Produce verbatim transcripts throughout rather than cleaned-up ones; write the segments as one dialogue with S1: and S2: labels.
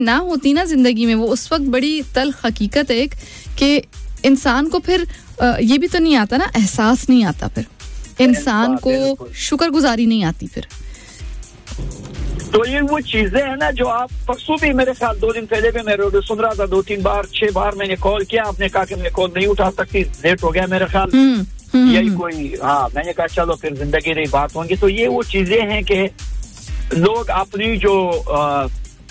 S1: ना होती ना जिंदगी में, वो उस वक्त बड़ी तल्ख हकीकत है एक कि इंसान को फिर ये भी तो नहीं आता ना, एहसास नहीं आता, फिर इंसान को शुक्रगुजारी नहीं आती फिर।
S2: तो ये वो चीजें हैं ना जो आप परसों भी मेरे साथ दो दिन पहले भी मैं रेडियो सुन रहा था, दो तीन बार छह बार मैंने कॉल किया, आपने कहा कि मैं कॉल नहीं उठा सकती, लेट हो गया मेरे ख्याल, यही कोई, हाँ मैंने कहा चलो फिर जिंदगी रही बात होंगी। तो ये वो चीजें हैं कि लोग अपनी जो आ,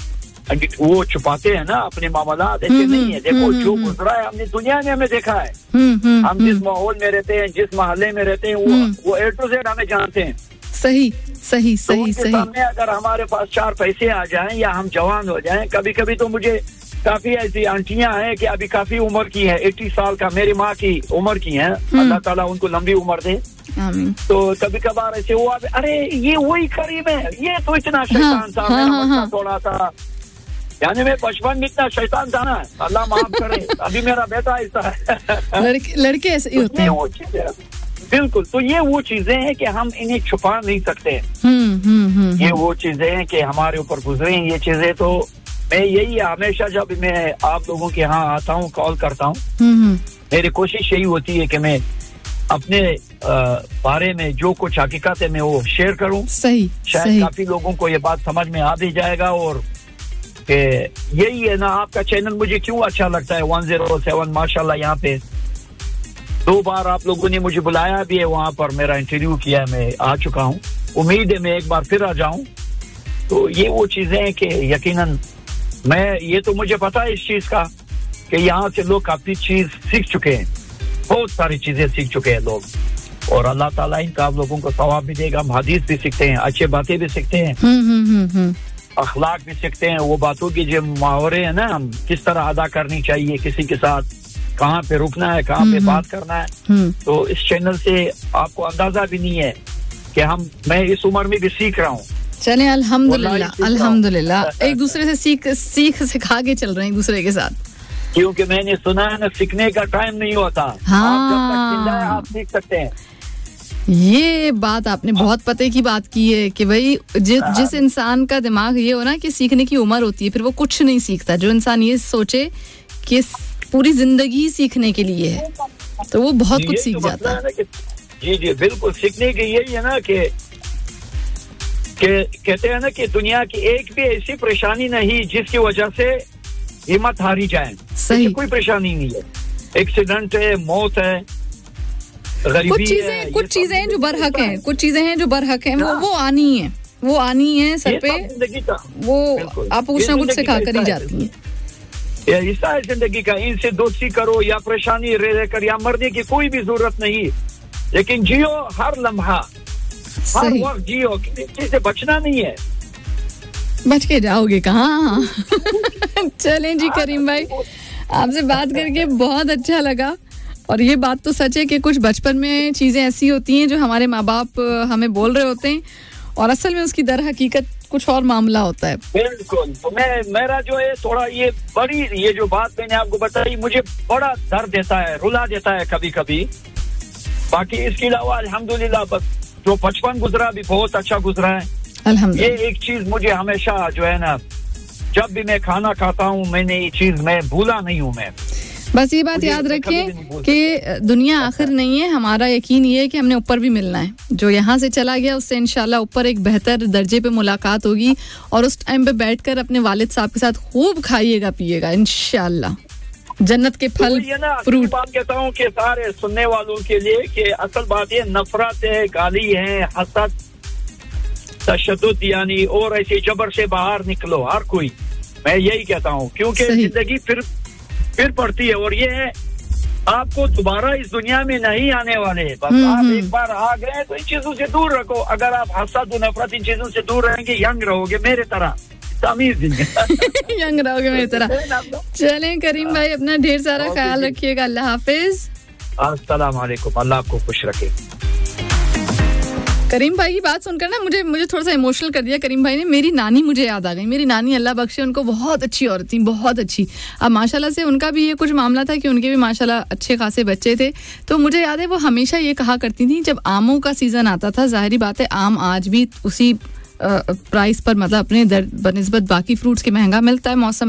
S2: वो छुपाते हैं ना अपने मामलात, ऐसे नहीं है। देखो जो गुजरा है हमने दुनिया में हमें देखा है, हम जिस माहौल में रहते हैं, जिस मोहल्ले में रहते हैं, वो वो ए टू जेड हमें जानते हैं।
S1: सही सही सही सही।
S2: सामने अगर हमारे पास चार पैसे आ जाएं या हम जवान हो जाएं, कभी कभी तो मुझे काफी ऐसी आंटियां हैं कि अभी काफी उम्र की है, अस्सी साल का मेरी माँ की उम्र की है, अल्लाह ताला उनको लंबी उम्र दे।
S1: आमीन।
S2: तो कभी कभार ऐसे हुआ, अरे ये वही करीब है, ये तो इतना शैतान था, मेरा बच्चा थोड़ा था, यानी मैं बचपन में इतना शैतान था ना, अल्लाह माफ करे, अभी मेरा बेटा ऐसा है।
S1: लड़के लड़के ऐसे ही होते हैं।
S2: बिल्कुल, तो ये वो चीजें हैं कि हम इन्हें छुपा नहीं सकते। ये वो चीजें हैं कि हमारे ऊपर गुजरे हैं ये चीजें। तो मैं यही हमेशा जब मैं आप लोगों के यहाँ आता हूँ, कॉल करता हूँ, मेरी कोशिश यही होती है कि मैं अपने बारे में जो कुछ हकीकत है मैं वो शेयर करूँ।
S1: सही,
S2: शायद
S1: सही।
S2: काफी लोगों को ये बात समझ में आ भी जाएगा। और कि यही है ना, आपका चैनल मुझे क्यों अच्छा लगता है, वन ज़ीरो सेवन माशाल्लाह, यहाँ पे दो बार आप लोगों ने मुझे बुलाया भी है, वहाँ पर मेरा इंटरव्यू किया, मैं आ चुका हूँ, उम्मीद है मैं एक बार फिर आ जाऊँ। तो ये वो चीजें हैं कि यकीनन मैं, ये तो मुझे पता है इस चीज का कि यहाँ से लोग काफी चीज सीख चुके हैं, बहुत सारी चीजें सीख चुके हैं लोग, और अल्लाह ताला इनका आप लोगों को सवाब भी देगा। हम हदीस भी सीखते हैं, अच्छी बातें भी सीखते हैं, अखलाक भी सीखते हैं, वो बातों की जो मुहावरे हैं ना, हम किस तरह अदा करनी चाहिए किसी के साथ, कहाँ पे रुकना है, कहाँ पे बात करना है। तो इस चैनल से आपको अंदाजा भी नहीं है कि हम, मैं इस उम्र में भी सीख रहा हूँ।
S1: चले अल्हम्दुलिल्लाह, अल्हम्दुलिल्लाह, एक दूसरे से सीख सीख सिखा के चल रहे हैं एक दूसरे के साथ,
S2: क्योंकि मैंने सुना है ना, सीखने का टाइम नहीं होता।
S1: हाँ।
S2: आप जब तक जिंदा है आप सीख सकते हैं।
S1: ये बात आपने बहुत पते की बात की है कि भाई जिस जिस इंसान का दिमाग ये हो ना कि सीखने की उम्र होती है, फिर वो कुछ नहीं सीखता। जो इंसान ये सोचे कि पूरी जिंदगी सीखने के लिए है, तो वो बहुत कुछ सीख जाता है।
S2: जी जी बिल्कुल, सीखने की यही है ना कि कहते हैं ना कि दुनिया की एक भी ऐसी परेशानी नहीं जिसकी वजह से हिम्मत हारी जाए।
S1: सही,
S2: कोई परेशानी नहीं है, एक्सीडेंट है, मौत है, गरीबी
S1: कुछ चीजें कुछ चीजें हैं जो बरहक हैं, कुछ चीजें हैं जो बरहक हैं, वो वो आनी है, वो आनी है सर पे, वो आप कुछ ना कुछ सिखा कर ही जाती है।
S2: हिस्सा है जिंदगी का, इनसे दोस्ती करो या परेशानी रह रह कर या मरने की कोई भी जरूरत नहीं, लेकिन जियो हर लम्हा, हर वक्त जियो, किसी से बचना नहीं है।
S1: बच के जाओगे कहाँ? चलें जी करीम भाई, आपसे बात करके बहुत अच्छा लगा। और ये बात तो सच है कि कुछ बचपन में चीजें ऐसी होती हैं जो हमारे माँ बाप हमें बोल रहे होते हैं, और असल में उसकी दर हकीकत कुछ और मामला होता है।
S2: बिल्कुल, तो मैं मेरा जो है थोड़ा ये बड़ी, ये जो बात मैंने आपको बताई, मुझे बड़ा दर्द देता है, रुला देता है कभी कभी। बाकी इसके अलावा अल्हम्दुलिल्लाह बस जो बचपन गुजरा भी बहुत अच्छा गुजरा है।
S1: अल्हम्दुलिल्लाह।
S2: ये एक चीज मुझे हमेशा जो है ना, जब भी मैं खाना खाता हूँ, मैंने ये चीज मैं भूला नहीं हूँ। मैं
S1: बस ये बात याद रखें कि दुनिया आखिर नहीं है, हमारा यकीन ये है कि हमने ऊपर भी मिलना है। जो यहाँ से चला गया उससे इंशाल्लाह ऊपर एक बेहतर दर्जे पे मुलाकात होगी, और उस टाइम पे बैठकर अपने वालिद साहब के साथ खूब खाइएगा पिएगा इंशाल्लाह, जन्नत के फल फ्रूट।
S2: बात कहता हूँ कि सारे सुनने वालों के लिए कि असल बात ये नफरत है, गाली है, हसद, तशद्दुद, यानी और ऐसे जबर से बाहर निकलो हर कोई, मैं यही कहता हूँ, क्योंकि जिंदगी फिर फिर पड़ती है, और ये है आपको दोबारा इस दुनिया में नहीं आने वाले। बस आप एक बार आ गए तो इन चीजों से दूर रखो। अगर आप हसद नफरत इन चीजों से दूर रहेंगे, यंग रहोगे मेरे तरह, तमीज
S1: यंग रहोगे मेरी तरह। चलें करीम भाई, अपना ढेर सारा ख्याल रखिएगा, अल्लाह हाफिज।
S2: अस्सलाम वालेकुम, अल्लाह आपको खुश रखे।
S1: करीम भाई की बात सुनकर ना मुझे मुझे थोड़ा सा इमोशनल कर दिया करीम भाई ने। मेरी नानी मुझे याद आ गई। मेरी नानी अल्लाह बख्शे उनको, बहुत अच्छी औरत थी, बहुत अच्छी। अब माशाल्लाह से उनका भी ये कुछ मामला था कि उनके भी माशाल्लाह अच्छे खासे बच्चे थे। तो मुझे याद है वो हमेशा ये कहा करती थी, जब आमों का सीज़न आता था, ज़ाहिरी बात है आम आज भी उसी प्राइस पर मतलब अपने बनिस्बत बाकी फ्रूट्स के महंगा मिलता है मौसम